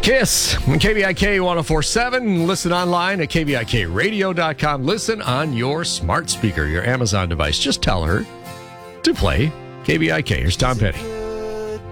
Kiss, KVIK 1047. Listen online at KVIKradio.com. Listen on your smart speaker, your Amazon device. Just tell her to play KVIK. Here's Tom Petty.